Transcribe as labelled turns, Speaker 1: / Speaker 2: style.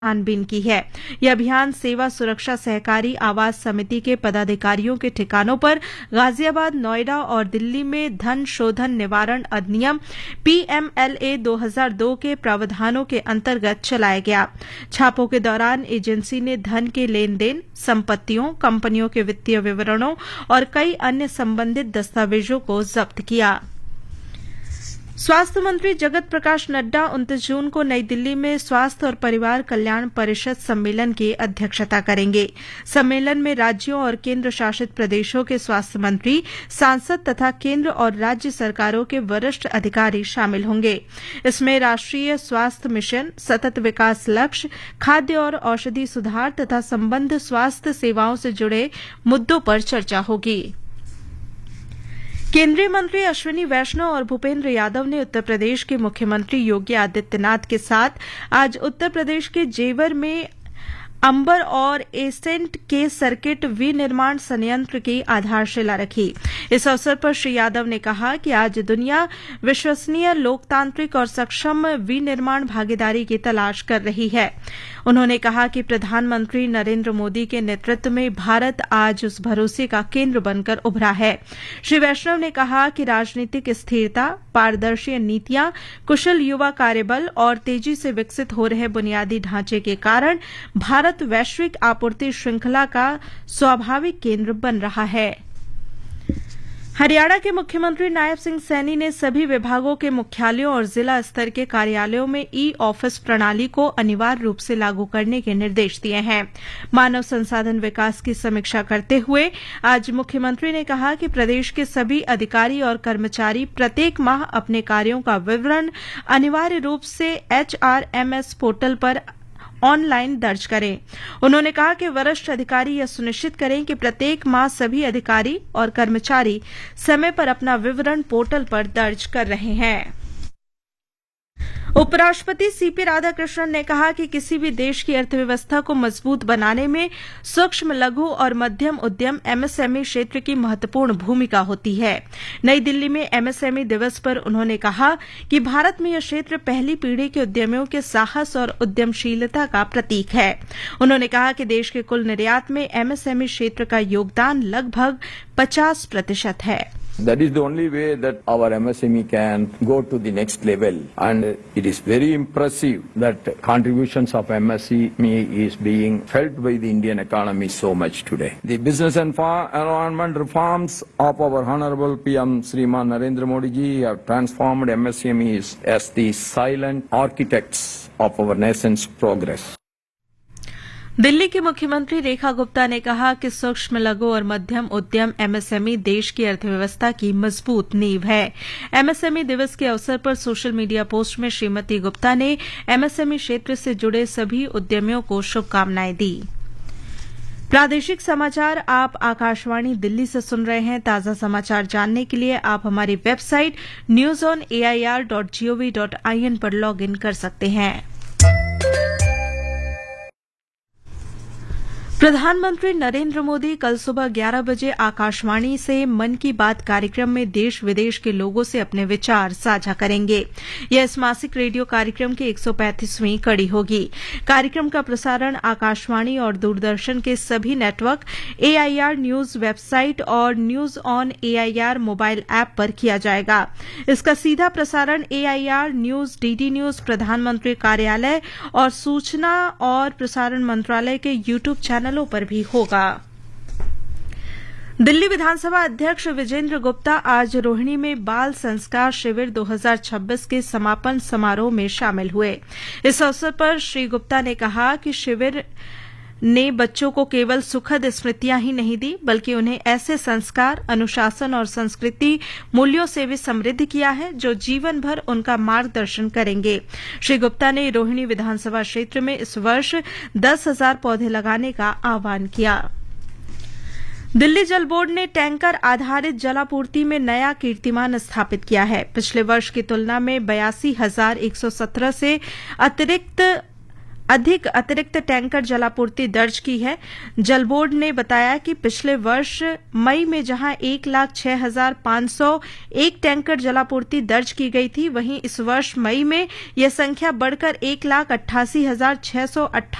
Speaker 1: छानबीन की है। यह अभियान सेवा सुरक्षा सहकारी आवास समिति के पदाधिकारियों के ठिकानों पर गाजियाबाद, नोएडा और दिल्ली में धन शोधन निवारण अधिनियम PMLA 2002 के प्रावधानों के अंतर्गत चलाया गया। छापों के दौरान एजेंसी ने धन के लेन देन, संपत्तियों, कंपनियों के वित्तीय विवरणों और कई अन्य संबंधित दस्तावेजों को जब्त किया। स्वास्थ्य मंत्री जगत प्रकाश नड्डा 29 जून को नई दिल्ली में स्वास्थ्य और परिवार कल्याण परिषद सम्मेलन की अध्यक्षता करेंगे। सम्मेलन में राज्यों और केंद्र शासित प्रदेशों के स्वास्थ्य मंत्री, सांसद तथा केंद्र और राज्य सरकारों के वरिष्ठ अधिकारी शामिल होंगे। इसमें राष्ट्रीय स्वास्थ्य मिशन, सतत विकास लक्ष्य, खाद्य और औषधि सुधार तथा संबद्ध स्वास्थ्य सेवाओं से जुड़े मुद्दों पर चर्चा होगी। केंद्रीय मंत्री अश्विनी वैष्णव और भूपेंद्र यादव ने उत्तर प्रदेश के मुख्यमंत्री योगी आदित्यनाथ के साथ आज उत्तर प्रदेश के जेवर में अंबर और एसेंट के सर्किट विनिर्माण संयंत्र की आधारशिला रखी। इस अवसर पर श्री यादव ने कहा कि आज दुनिया विश्वसनीय, लोकतांत्रिक और सक्षम विनिर्माण भागीदारी की तलाश कर रही है। उन्होंने कहा कि प्रधानमंत्री नरेंद्र मोदी के नेतृत्व में भारत आज उस भरोसे का केंद्र बनकर उभरा है। श्री वैष्णव ने कहा कि राजनीतिक स्थिरता, पारदर्शी नीतियां, कुशल युवा कार्यबल और तेजी से विकसित हो रहे बुनियादी ढांचे के कारण भारत वैश्विक आपूर्ति श्रृंखला का स्वाभाविक केंद्र बन रहा है। हरियाणा के मुख्यमंत्री नायब सिंह सैनी ने सभी विभागों के मुख्यालयों और जिला स्तर के कार्यालयों में ई-ऑफिस प्रणाली को अनिवार्य रूप से लागू करने के निर्देश दिए हैं। मानव संसाधन विकास की समीक्षा करते हुए आज मुख्यमंत्री ने कहा कि प्रदेश के सभी अधिकारी और कर्मचारी प्रत्येक माह अपने कार्यों का विवरण अनिवार्य रूप से HRMS पोर्टल पर ऑनलाइन दर्ज करें। उन्होंने कहा कि वरिष्ठ अधिकारी यह सुनिश्चित करें कि प्रत्येक माह सभी अधिकारी और कर्मचारी समय पर अपना विवरण पोर्टल पर दर्ज कर रहे हैं। उपराष्ट्रपति सीपी राधाकृष्णन ने कहा कि किसी भी देश की अर्थव्यवस्था को मजबूत बनाने में सूक्ष्म, लघु और मध्यम उद्यम MSME क्षेत्र की महत्वपूर्ण भूमिका होती है। नई दिल्ली में MSME दिवस पर उन्होंने कहा कि भारत में यह क्षेत्र पहली पीढ़ी के उद्यमियों के साहस और उद्यमशीलता का प्रतीक है। उन्होंने कहा कि देश के कुल निर्यात में MSME क्षेत्र का योगदान लगभग 50% है।
Speaker 2: That is the only way that our MSME can go to the next level, and it is very impressive that contributions of MSME is being felt by the Indian economy so much today. The business environment reforms of our Honorable PM Shriman Narendra Modi ji have transformed MSMEs as the silent architects of our nation's progress.
Speaker 1: Delhi की मुख्यमंत्री रेखा गुप्ता ने कहा कि सूक्ष्म, लघु और मध्यम उद्यम MSME देश की अर्थव्यवस्था की मजबूत नींव है। MSME दिवस के अवसर पर सोशल मीडिया पोस्ट में श्रीमती गुप्ता ने MSME क्षेत्र से जुड़े सभी उद्यमियों को शुभकामनाएं दी। प्रादेशिक समाचार आप आकाशवाणी दिल्ली से सुन रहे हैं। ताजा समाचार जानने के लिए आप हमारी वेबसाइट newsonair.gov.in पर लॉग इन कर सकते हैं। प्रधानमंत्री नरेंद्र मोदी कल सुबह 11 बजे आकाशवाणी से मन की बात कार्यक्रम में देश विदेश के लोगों से अपने विचार साझा करेंगे। यह इस मासिक रेडियो कार्यक्रम की 135वीं कड़ी होगी। कार्यक्रम का प्रसारण आकाशवाणी और दूरदर्शन के सभी नेटवर्क, AIR न्यूज वेबसाइट और news on AIR mobile app पर किया जाएगा। इसका सीधा प्रसारण AIR न्यूज, DD न्यूज, प्रधानमंत्री कार्यालय और सूचना और प्रसारण मंत्रालय के YouTube चैनल पर भी होगा। दिल्ली विधानसभा अध्यक्ष विजेंद्र गुप्ता आज रोहिणी में बाल संस्कार शिविर 2026 के समापन समारोह में शामिल हुए। इस अवसर पर श्री गुप्ता ने कहा कि शिविर ने बच्चों को केवल सुखद स्मृतियां ही नहीं दी, बल्कि उन्हें ऐसे संस्कार, अनुशासन और संस्कृति मूल्यों से भी समृद्ध किया है जो जीवन भर उनका मार्गदर्शन करेंगे। श्री गुप्ता ने रोहिणी विधानसभा क्षेत्र में इस वर्ष 10,000 पौधे लगाने का आह्वान किया। दिल्ली जल बोर्ड ने टैंकर आधारित जलापूर्ति में नया कीर्तिमान स्थापित किया है। पिछले वर्ष की तुलना में 82,117 से अधिक अतिरिक्त टैंकर जलापूर्ति दर्ज की है। जल बोर्ड ने बताया कि पिछले वर्ष मई में जहां 1,06,501 टैंकर जलापूर्ति दर्ज की गई थी, वहीं इस वर्ष मई में यह संख्या बढ़कर 1,88,628